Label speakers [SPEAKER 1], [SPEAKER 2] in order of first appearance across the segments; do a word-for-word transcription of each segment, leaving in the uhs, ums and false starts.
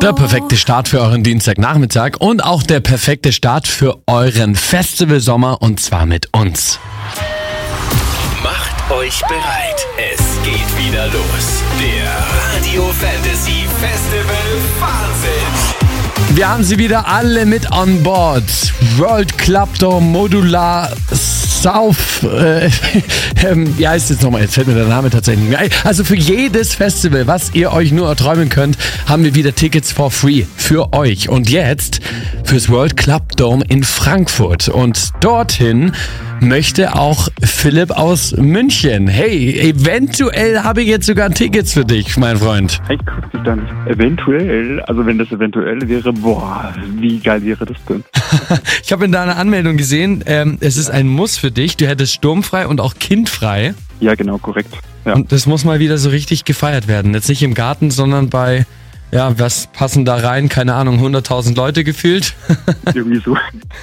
[SPEAKER 1] Der perfekte Start für euren Dienstagnachmittag und auch der perfekte Start für euren Festivalsommer und zwar mit uns.
[SPEAKER 2] Macht euch bereit, es geht wieder los. Der Radio Fantasy Festival Wahnsinn.
[SPEAKER 1] Wir haben sie wieder alle mit on board. World Club Dome Modular South. Äh, ähm, wie heißt es jetzt nochmal? Jetzt fällt mir der Name tatsächlich nicht mehr ein. Also für jedes Festival, was ihr euch nur erträumen könnt, haben wir wieder Tickets for free für euch. Und jetzt fürs World Club Dome in Frankfurt. Und dorthin möchte auch Philipp aus München. Hey, eventuell habe ich jetzt sogar Tickets für dich, mein Freund.
[SPEAKER 3] Ich grüß dich da nicht. Eventuell, also wenn das eventuell wäre, boah, wie geil wäre das denn?
[SPEAKER 1] Ich habe in deiner Anmeldung gesehen, ähm, es ist ein Muss für dich. Du hättest sturmfrei und auch kindfrei.
[SPEAKER 3] Ja, genau, korrekt. Ja.
[SPEAKER 1] Und das muss mal wieder so richtig gefeiert werden. Jetzt nicht im Garten, sondern bei... Ja, was passen da rein? Keine Ahnung, hunderttausend Leute gefühlt?
[SPEAKER 3] Irgendwie so.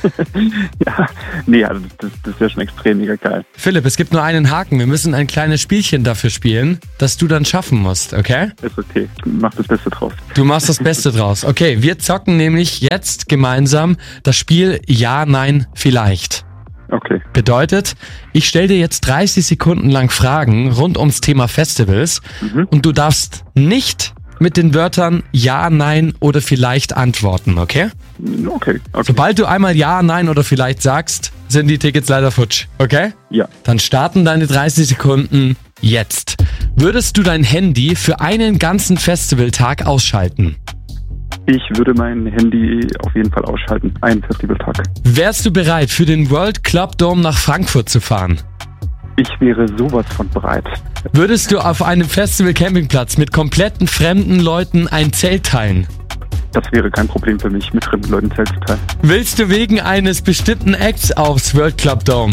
[SPEAKER 3] Ja, nee, also das, das wäre schon extrem mega geil.
[SPEAKER 1] Philipp, es gibt nur einen Haken. Wir müssen ein kleines Spielchen dafür spielen, das du dann schaffen musst, okay?
[SPEAKER 3] Ist okay, mach das Beste draus.
[SPEAKER 1] Du machst das Beste draus. Okay, wir zocken nämlich jetzt gemeinsam das Spiel Ja, Nein, Vielleicht.
[SPEAKER 3] Okay.
[SPEAKER 1] Bedeutet, ich stelle dir jetzt dreißig Sekunden lang Fragen rund ums Thema Festivals mhm. und du darfst nicht mit den Wörtern Ja, Nein oder Vielleicht antworten, okay?
[SPEAKER 3] Okay, okay.
[SPEAKER 1] Sobald du einmal Ja, Nein oder Vielleicht sagst, sind die Tickets leider futsch, okay?
[SPEAKER 3] Ja.
[SPEAKER 1] Dann starten deine dreißig Sekunden jetzt. Würdest du dein Handy für einen ganzen Festivaltag ausschalten?
[SPEAKER 3] Ich würde mein Handy auf jeden Fall ausschalten, einen Festivaltag.
[SPEAKER 1] Wärst du bereit, für den World Club Dome nach Frankfurt zu fahren?
[SPEAKER 3] Ich wäre sowas von bereit.
[SPEAKER 1] Würdest du auf einem Festival-Campingplatz mit kompletten fremden Leuten ein Zelt teilen?
[SPEAKER 3] Das wäre kein Problem für mich, mit fremden Leuten Zelt zu teilen.
[SPEAKER 1] Willst du wegen eines bestimmten Acts aufs World Club Dome?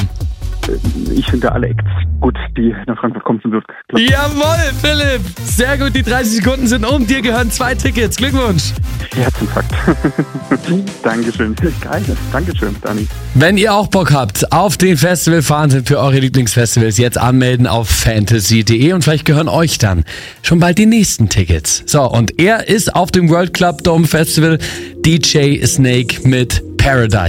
[SPEAKER 3] Ich finde alle Acts gut, die nach Frankfurt kommen zum World Club.
[SPEAKER 1] Jawohl, Philipp! Sehr gut, die dreißig Sekunden sind um. Dir gehören zwei Tickets. Glückwunsch!
[SPEAKER 3] Herzinfarkt. Dankeschön. Geil, Dankeschön, Dani.
[SPEAKER 1] Wenn ihr auch Bock habt auf den Festival Wahnsinn für eure Lieblingsfestivals, jetzt anmelden auf fantasy punkt de und vielleicht gehören euch dann schon bald die nächsten Tickets. So, und er ist auf dem World Club Dome Festival D J Snake mit Paradise.